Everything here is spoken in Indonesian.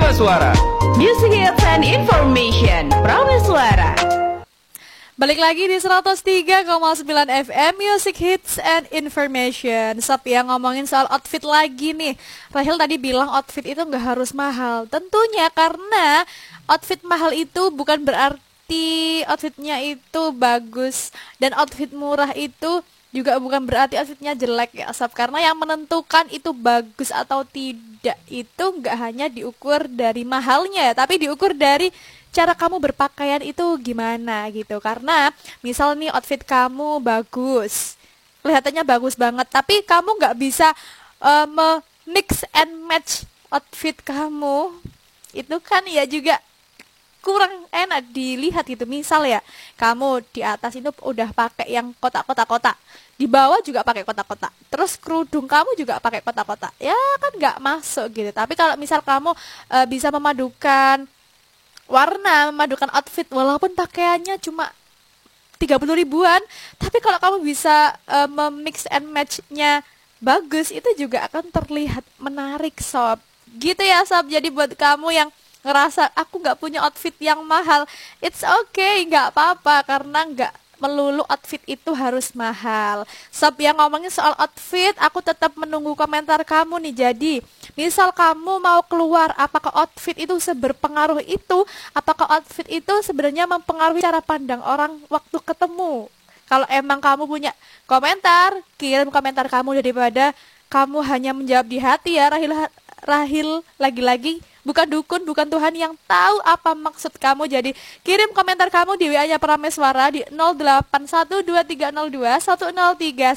Prameswara. Music hits and information. Prameswara. Balik lagi di 103,9 FM Music Hits and Information. Sob, yang ngomongin soal outfit lagi nih. Rahel tadi bilang outfit itu gak harus mahal. Tentunya karena outfit mahal itu bukan berarti outfitnya itu bagus. Dan outfit murah itu juga bukan berarti outfitnya jelek ya Sob. Karena yang menentukan itu bagus atau tidak itu gak hanya diukur dari mahalnya, tapi diukur dari cara kamu berpakaian itu gimana gitu. Karena misal nih outfit kamu bagus, kelihatannya bagus banget, tapi kamu nggak bisa mix and match outfit kamu, itu kan ya juga kurang enak dilihat gitu. Misal ya, kamu di atas itu udah pakai yang kotak-kotak, di bawah juga pakai kotak-kotak, terus kerudung kamu juga pakai kotak-kotak, ya kan nggak masuk gitu. Tapi kalau misal kamu bisa memadukan warna, memadukan outfit, walaupun pakaiannya cuma 30 ribuan, tapi kalau kamu bisa memix and match-nya bagus, itu juga akan terlihat menarik Sob. Gitu ya Sob. Jadi buat kamu yang ngerasa aku gak punya outfit yang mahal, it's okay, gak apa-apa, karena gak melulu outfit itu harus mahal. Sob, yang ngomongin soal outfit, aku tetap menunggu komentar kamu nih. Jadi misal kamu mau keluar, apakah outfit itu seberpengaruh itu? Apakah outfit itu sebenarnya mempengaruhi cara pandang orang waktu ketemu? Kalau emang kamu punya komentar, kirim komentar kamu daripada kamu hanya menjawab di hati ya. Rahil lagi-lagi bukan dukun, bukan Tuhan yang tahu apa maksud kamu. Jadi kirim komentar kamu di WA-nya Prameswara di 0812302103